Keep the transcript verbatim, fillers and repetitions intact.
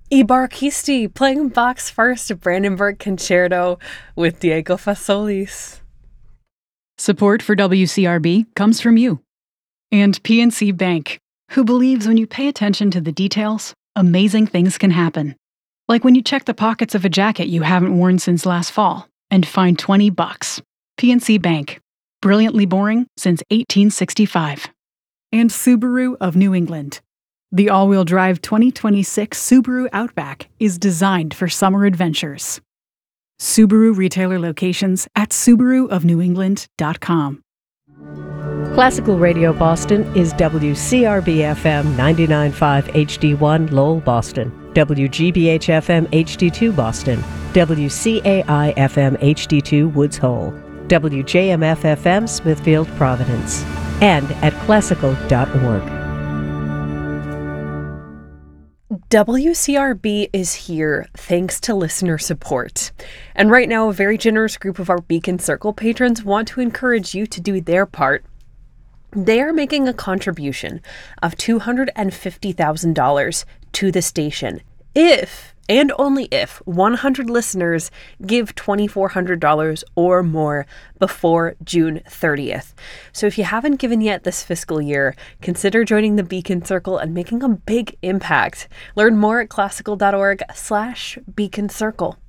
Ibarquisti playing Bach's first Brandenburg Concerto with Diego Fasolis. Support for W C R B comes from you. And P N C Bank, who believes when you pay attention to the details, amazing things can happen. Like when you check the pockets of a jacket you haven't worn since last fall and find twenty bucks. P N C Bank. Brilliantly boring since eighteen sixty-five. And Subaru of New England. The all-wheel drive twenty twenty-six Subaru Outback is designed for summer adventures. Subaru retailer locations at subaru of new england dot com. Classical Radio Boston is W C R B F M ninety-nine point five H D one Lowell, Boston, W G B H F M H D two Boston, W C A I F M H D two Woods Hole, W J M F F M Smithfield, Providence, and at classical dot org. W C R B is here thanks to listener support. And right now, a very generous group of our Beacon Circle patrons want to encourage you to do their part. They are making a contribution of two hundred fifty thousand dollars to the station if, and only if, one hundred listeners give two thousand four hundred dollars or more before June thirtieth. So if you haven't given yet this fiscal year, consider joining the Beacon Circle and making a big impact. Learn more at classical dot org slash Beacon Circle.